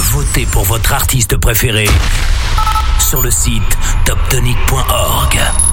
Votez pour votre artiste préféré sur le site toptonic.org.